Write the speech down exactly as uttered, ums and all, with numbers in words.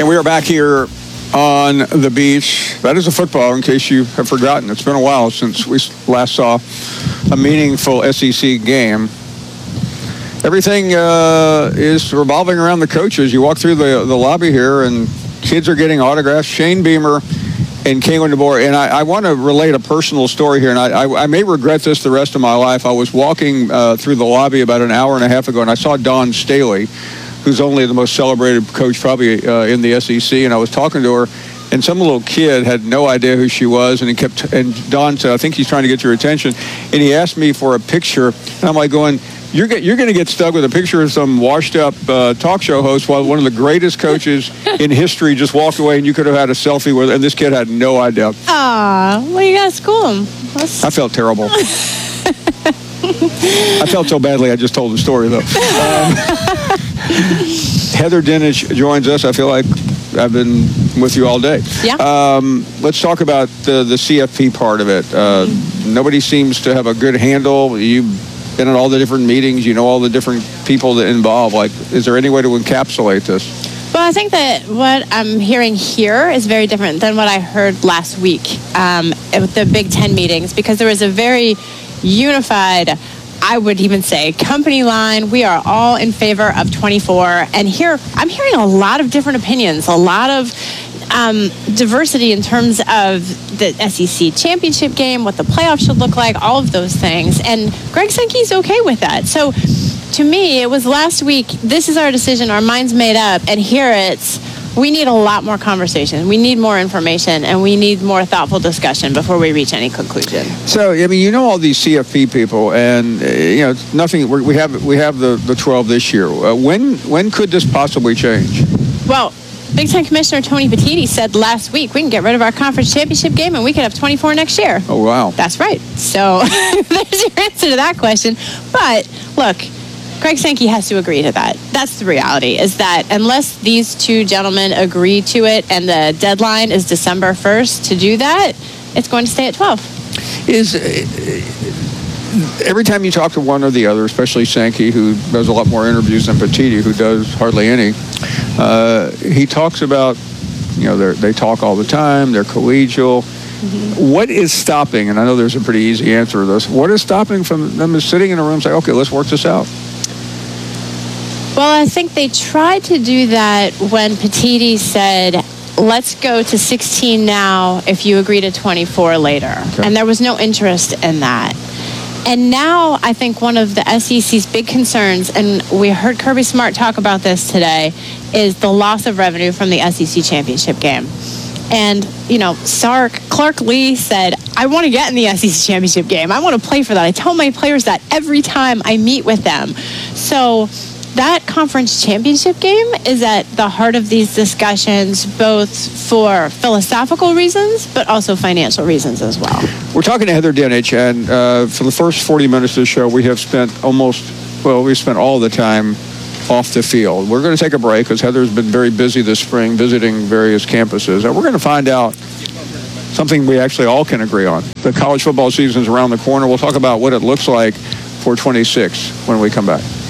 And we are back here on the beach. That is a football, in case you have forgotten. It's been a while since we last saw a meaningful S E C game. Everything uh, is revolving around the coaches. You walk through the, the lobby here, and kids are getting autographs. Shane Beamer and Kalen DeBoer. And I, I want to relate a personal story here, and I, I, I may regret this the rest of my life. I was walking uh, through the lobby about an hour and a half ago, and I saw Dawn Staley, who's only the most celebrated coach probably uh, in the S E C, and I was talking to her, and some little kid had no idea who she was, and he kept, and Don said, I think he's trying to get your attention, and he asked me for a picture, and I'm like going, you're, get, you're going to get stuck with a picture of some washed-up uh, talk show host while one of the greatest coaches in history just walked away, and you could have had a selfie with, and this kid had no idea. Aw, well, you got to school him. That's... I felt terrible. I felt so badly, I just told the story, though. Um, Heather Dinich joins us. I feel like I've been with you all day. Yeah. Um, let's talk about the, the C F P part of it. Uh, mm-hmm. Nobody seems to have a good handle. You've been at all the different meetings. You know all the different people that involve. Like, is there any way to encapsulate this? Well, I think that what I'm hearing here is very different than what I heard last week um, with the Big Ten meetings, because there was a very unified, I would even say, company line. We are all in favor of twenty-four. And here, I'm hearing a lot of different opinions, a lot of um, diversity in terms of the S E C championship game, what the playoffs should look like, all of those things. And Greg Sankey's okay with that. So to me, it was last week, this is our decision, our mind's made up, and here it's, we need a lot more conversation. We need more information, and we need more thoughtful discussion before we reach any conclusion. So, I mean, you know all these C F P people, and uh, you know it's nothing. We're, we have we have the, the twelve this year. Uh, when when could this possibly change? Well, Big Ten Commissioner Tony Petitti said last week we can get rid of our conference championship game and we could have twenty-four next year. Oh wow, that's right. So there's your answer to that question. But look, Greg Sankey has to agree to that. That's the reality, is that unless these two gentlemen agree to it and the deadline is December first to do that, it's going to stay at twelve. Is uh, every time you talk to one or the other, especially Sankey, who does a lot more interviews than Petitti, who does hardly any, uh, he talks about, you know, they talk all the time, they're collegial. Mm-hmm. What is stopping, and I know there's a pretty easy answer to this, what is stopping from them sitting in a room and saying, okay, let's work this out? Well, I think they tried to do that when Petitti said, let's go to sixteen now if you agree to twenty-four later. Okay. And there was no interest in that. And now I think one of the S E C's big concerns, and we heard Kirby Smart talk about this today, is the loss of revenue from the S E C championship game. And, you know, Sark, Clark Lee said, I want to get in the S E C championship game. I want to play for that. I tell my players that every time I meet with them. So that conference championship game is at the heart of these discussions, both for philosophical reasons, but also financial reasons as well. We're talking to Heather Dinich, and uh, for the first forty minutes of the show, we have spent almost, well, we spent all the time off the field. We're going to take a break because Heather's been very busy this spring visiting various campuses, and we're going to find out something we actually all can agree on. The college football season is around the corner. We'll talk about what it looks like for twenty-six when we come back.